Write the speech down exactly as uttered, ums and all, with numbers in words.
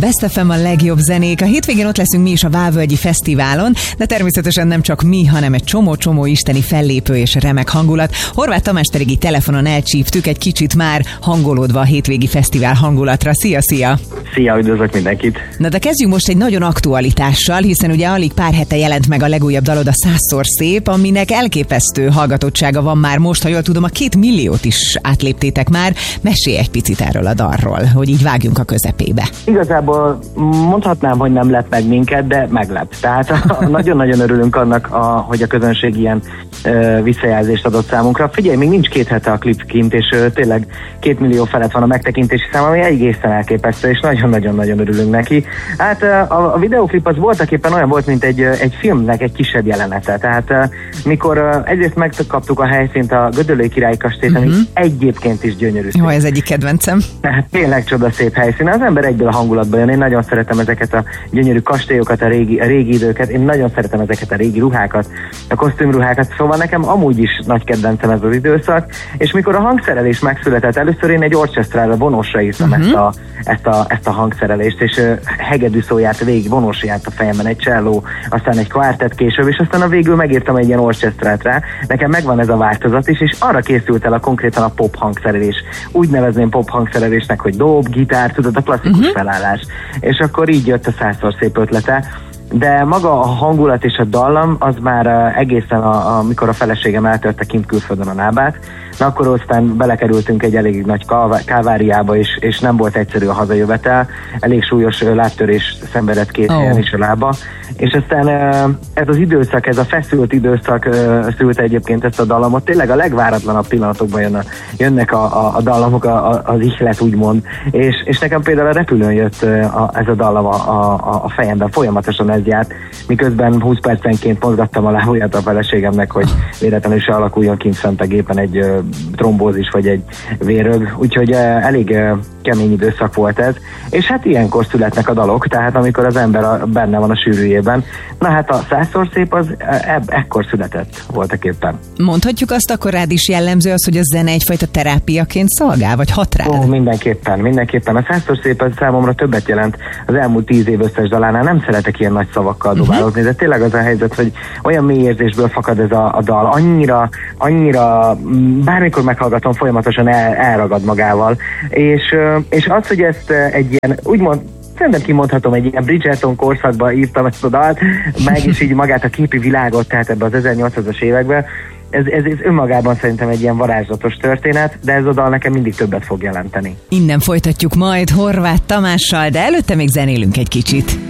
Best ef em, a legjobb zenék. A hétvégén ott leszünk mi is a Vávölgyi Fesztiválon, de természetesen nem csak mi, hanem egy csomó-csomó isteni fellépő és remek hangulat. Horváth Tamást pedig így telefonon elcsíptük, egy kicsit már hangolódva a hétvégi fesztivál hangulatra. Szia, szia! Szia, üdvözlök mindenkit! Na de kezdjünk most egy nagyon aktualitással, hiszen ugye alig pár hete jelent meg a legújabb dalod, a Százszor szép, aminek elképesztő hallgatottsága van már most, ha jól tudom, a két milliót is átléptétek már. Mesélj egy picit erről a dalról, hogy így vágjunk a közepébe. Igazából mondhatnám, hogy nem lep meg minket, de meglep. Tehát nagyon-nagyon örülünk annak, a, hogy a közönség ilyen ö, visszajelzést adott számunkra. Figyelj, még nincs két hete a klip kint, és ö, tényleg két millió felett van a megtekintési szám, ami egészen elképesztő, és nagyon-nagyon-nagyon örülünk neki. Hát a, a videóklip az voltak éppen olyan volt, mint egy, egy filmnek egy kisebb jelenete. Tehát mikor egyrészt megkaptuk a helyszínt, a Gödöllői Királyi Kastélyt, uh-huh. ami egyébként is gyönyörű. Jó, ez egyik kedvencem. Hát tényleg csodaszép helyszín. Az ember egyből a hangulatban jön. Én nagyon szeretem ezeket a gyönyörű kastélyokat, a régi, a régi időket. Én nagyon szeretem ezeket a régi ruhákat, a kosztümruhákat. Szóval nekem amúgy is nagy kedvencem ez az időszak. És mikor a hangszerelés megszületett, először én egy orchestrára, Vonósra írtam uh-huh. ezt, a, ezt, a, ezt a hangszerelést, és uh, hegedű szó járt végig, Vonós járt a fejemben, egy cselló, aztán egy kvártett később, és aztán a végül megírtam egy ilyen orchestrát rá. Nekem megvan ez a változat is, és arra készült el a konkrétan a pop hangszerelés. Úgy nevezném pop hangszerelésnek, hogy dob, gitár, tudod, a klasszikus uh-huh. felállás. És akkor így jött a Százszor szép ötlete. De maga a hangulat és a dallam az már egészen, a, amikor a feleségem eltörte kint külföldön a lábát, na akkor aztán belekerültünk egy elég nagy káváriába, és, és nem volt egyszerű a hazajövetel, elég súlyos lábtörés szenvedett két oh. helyen is a lába, és aztán ez az időszak, ez a feszült időszak szülte egyébként ezt a dallamot, tényleg a legváratlanabb pillanatokban jön a, jönnek a, a, a dallamok, a, a, az ihlet úgymond, és, és nekem például a repülőn jött a, ez a dallam a, a, a fejemben, folyamatosan ez járt, miközben húsz percenként mozgattam a lábujját a feleségemnek, hogy véletlenül se alakuljon kint fent a gépen egy trombózis vagy egy vérög, úgyhogy elég kemény időszak volt ez, és hát ilyenkor születnek a dalok, tehát amikor az ember a, benne van a sűrűjében. Na hát a Százszor szép az ebb, ekkor született voltak éppen. Mondhatjuk azt akkor rád is jellemző az, hogy a zene egyfajta terápiaként szolgál, vagy hat rád? Ó, mindenképpen, mindenképpen. A Százszor szép az számomra többet jelent az elmúlt tíz év összes dalánál. Nem szeretek ilyen nagy szavakkal dobálózni, uh-huh. de tényleg az a helyzet, hogy olyan mély érzésből fakad ez a, a dal, annyira, annyira bármikor meghallgatom, folyamatosan el, elragad magával, és, és az, hogy ezt egy ilyen, úgymond szerintem kimondhatom, egy ilyen Bridgerton korszakban írtam ezt a dalt, meg is így magát a képi világot, tehát ebbe az ezernyolcszázas években. Ez, ez, ez önmagában szerintem egy ilyen varázslatos történet, de ez a dal nekem mindig többet fog jelenteni. Innen folytatjuk majd Horváth Tamással, de előtte még zenélünk egy kicsit.